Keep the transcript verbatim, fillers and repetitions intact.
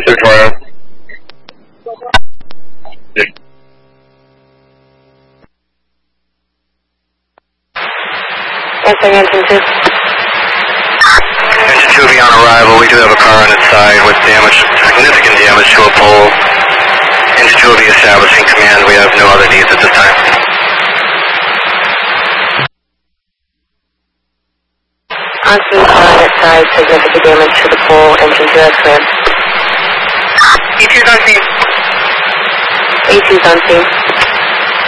Victoria. Answering engine two. Engine two will be on arrival. We do have a car on its side with damage, significant damage to a pole. Engine two will be establishing command. We have no other needs at this time. On scene, car on its side, significant damage to the pole. Engine two has cleared. E two's on scene. A two's on scene.